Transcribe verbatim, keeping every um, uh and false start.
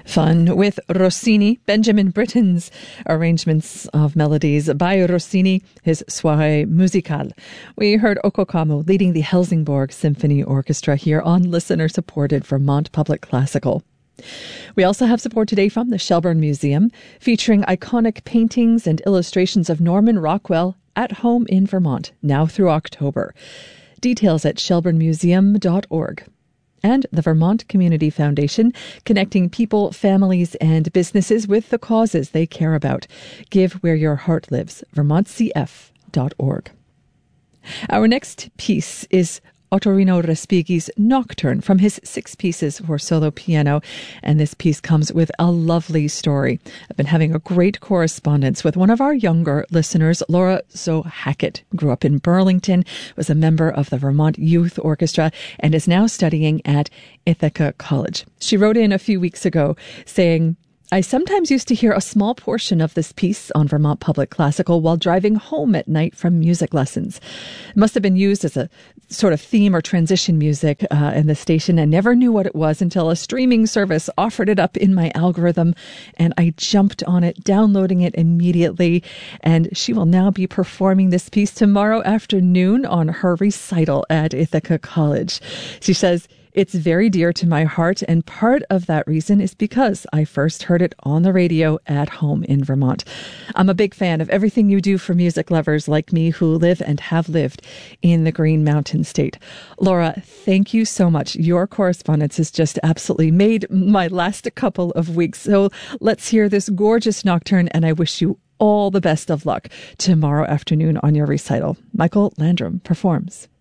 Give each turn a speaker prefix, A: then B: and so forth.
A: Fun with Rossini, Benjamin Britten's arrangements of melodies by Rossini, his Soirée Musicale. We heard Oko Kamo leading the Helsingborg Symphony Orchestra here on listener-supported Vermont Public Classical. We also have support today from the Shelburne Museum, featuring iconic paintings and illustrations of Norman Rockwell at home in Vermont, now through October. Details at shelburne museum dot org. And the Vermont Community Foundation, connecting people, families, and businesses with the causes they care about. Give where your heart lives, vermont c f dot org. Our next piece is Ottorino Respighi's Nocturne from his Six Pieces for Solo Piano, and this piece comes with a lovely story. I've been having a great correspondence with one of our younger listeners, Laura Zoe Hackett. Grew up in Burlington, was a member of the Vermont Youth Orchestra, and is now studying at Ithaca College. She wrote in a few weeks ago saying, I sometimes used to hear a small portion of this piece on Vermont Public Classical while driving home at night from music lessons. It must have been used as a sort of theme or transition music uh, in the station. I never knew what it was until a streaming service offered it up in my algorithm, and I jumped on it, downloading it immediately. And she will now be performing this piece tomorrow afternoon on her recital at Ithaca College. She says, it's very dear to my heart, and part of that reason is because I first heard it on the radio at home in Vermont. I'm a big fan of everything you do for music lovers like me who live and have lived in the Green Mountain State. Laura, thank you so much. Your correspondence has just absolutely made my last couple of weeks. So let's hear this gorgeous nocturne, and I wish you all the best of luck tomorrow afternoon on your recital. Michael Landrum performs.